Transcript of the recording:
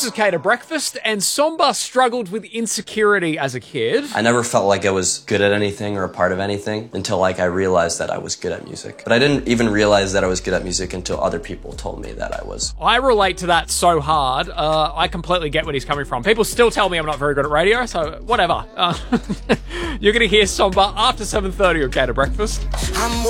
is Cater Breakfast, and Somba struggled with insecurity as a kid. I never felt like I was good at anything or a part of anything until I realized that I was good at music. But I didn't even realize that I was good at music until other people told me that I was. I relate to that so hard. I completely get where he's coming from. People still tell me I'm not very good at radio, so whatever. You're going to hear Somba after 7:30 on Cater Breakfast.